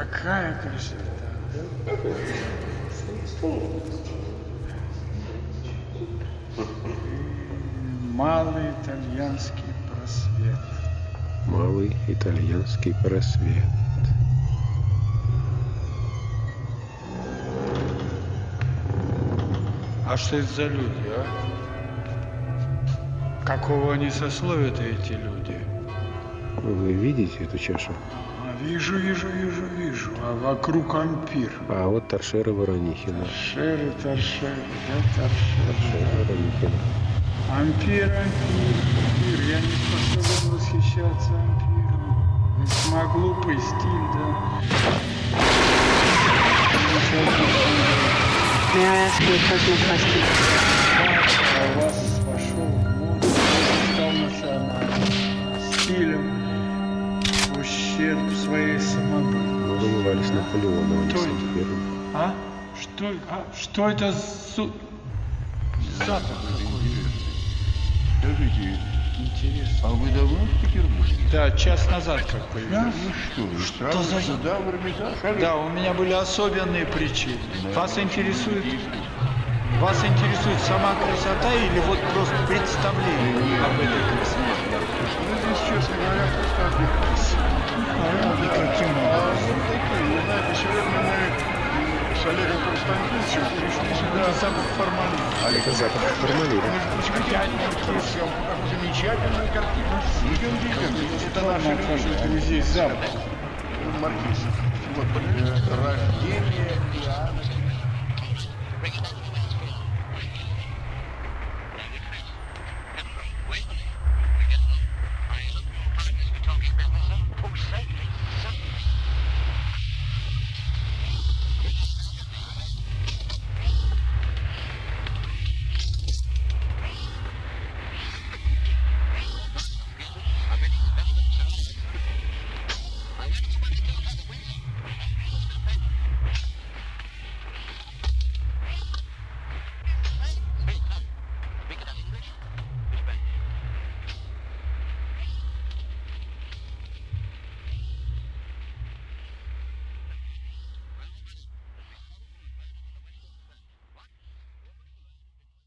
Какая красота! Малый итальянский просвет. Малый итальянский просвет. А что это за люди, а? Какого они сословия-то эти люди? Вы видите эту чашу? Вижу. А вокруг ампир. А вот торшеры Воронихина. Торшеры, да, торшеры. Воронихина. Ампир. Я не способен восхищаться ампиром. Весьма глупый стиль, да. May I ask you a personal question? А у вас вошел в моду, стал национальным стилем в ущерб своей самобытности. Мы воевали с Наполеоном, а не Кто с это? Ампером. Что это запах такой? Скажите, Интересно. а вы давно в Петербурге? Да, час назад как появился. Ну что вы, сразу за- сюда, в Эрмитаж? Да, у меня были особенные причины. Вас интересует сама красота или вот просто представление об этой красоте? Ну, здесь, честно говоря, просто отдыхать. Каким А вот такие, вы знаете, сегодня мы с Олегом Константиновичем пришли сюда. запах формалина. Это запах формалина. Может быть, хотите просто съемку такую замечательную картину? Идемте. Это наша Здесь запах. Маркиз. Вот, рождение Иоанна.